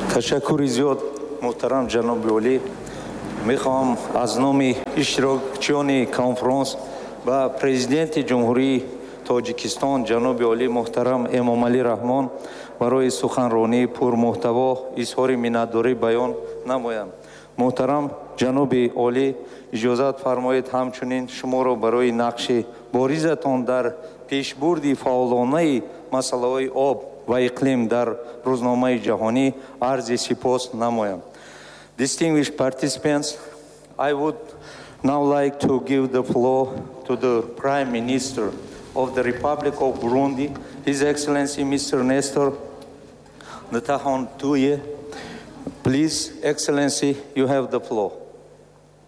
ташаккури зиёд муҳтарам ҷаноби олӣ. мехоҳам аз номи иштирокчиёни конференс ба президенти ҷумҳурии тоҷикистон ҷаноби олӣ муҳтарам Эмомалӣ Раҳмон барои суханронии пурмуҳтаво изҳори миннатдорӣ баён намоям. муҳтарам ҷаноби олӣ, иҷозат фармоед ҳамчунин шуморо барои нақши боризатон дар пешбурди фаъолонаи масъалаҳои об ва иқлим дар рӯзномаи ҷаҳонӣ арзи сипос намоям. Distinguished participants, I would now like to give the floor to the Prime Minister of the Republic of Burundi, His Excellency Mr. Nestor Ntahantouye. Please, Excellency, you have the floor.